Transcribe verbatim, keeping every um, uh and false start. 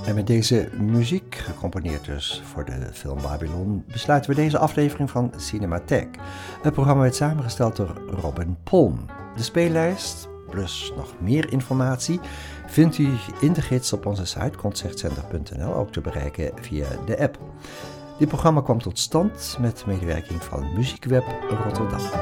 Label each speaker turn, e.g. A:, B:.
A: En met deze muziek, gecomponeerd dus voor de film Babylon, besluiten we deze aflevering van Cinematheek. Het programma werd samengesteld door Robin Polm. De speellijst, plus nog meer informatie, vindt u in de gids op onze site concertzender punt n l, ook te bereiken via de app. Dit programma kwam tot stand met medewerking van Muziekweb Rotterdam.